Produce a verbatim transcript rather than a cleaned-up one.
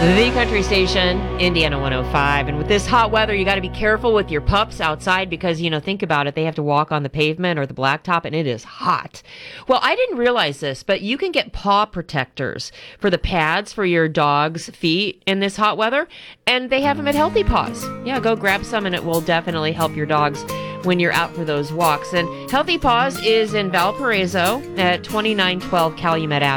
The country station, Indiana one oh five. And with this hot weather, you got to be careful with your pups outside because, you know, think about it. They have to walk on the pavement or the blacktop, and it is hot. Well, I didn't realize this, but you can get paw protectors for the pads for your dog's feet in this hot weather, and they have them at Healthy Paws. Yeah, go grab some, and it will definitely help your dogs when you're out for those walks. And Healthy Paws is in Valparaiso at twenty-nine twelve Calumet Avenue.